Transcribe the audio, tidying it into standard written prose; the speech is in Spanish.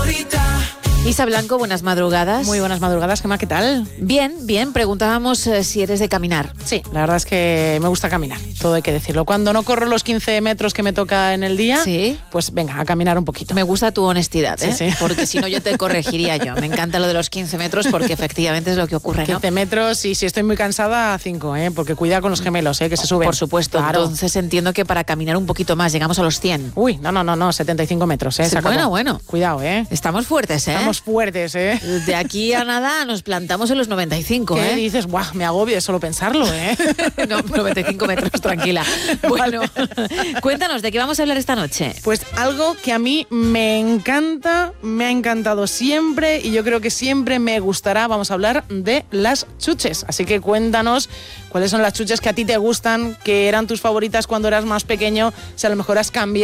favorita. Isa Blanco, buenas madrugadas. Muy buenas madrugadas, Gemma, ¿qué tal? Bien, bien. Preguntábamos si eres de caminar. Sí, la verdad es que me gusta caminar, todo hay que decirlo. Cuando no corro los 15 metros que me toca en el día, ¿sí? Pues venga, a caminar un poquito. Me gusta tu honestidad, ¿eh? Sí. Porque si no yo te corregiría yo. Me encanta lo de los 15 metros porque efectivamente es lo que ocurre, ¿no? 15 metros y si estoy muy cansada, 5, porque cuidado con los gemelos, que se suben. Por supuesto, claro. Entonces entiendo que para caminar un poquito más llegamos a los 100. Uy, no, 75 metros, Sí, se acabó. bueno. Cuidado, Estamos fuertes, Estamos fuertes, De aquí a nada nos plantamos en los 95, ¿Qué dices? Buah, me agobio solo pensarlo, No, 95 metros, tranquila. Bueno, cuéntanos, ¿de qué vamos a hablar esta noche? Pues algo que a mí me encanta, me ha encantado siempre y yo creo que siempre me gustará. Vamos a hablar de las chuches. Así que cuéntanos cuáles son las chuches que a ti te gustan, que eran tus favoritas cuando eras más pequeño, si a lo mejor has cambiado